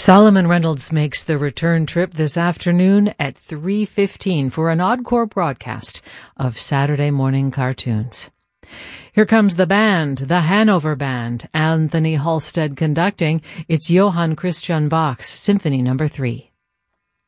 Solomon Reynolds makes the return trip this afternoon at 3:15 for an encore broadcast of Saturday morning cartoons. Here comes the band, the Hanover Band, Anthony Halstead conducting. It's Johann Christian Bach's Symphony No. 3.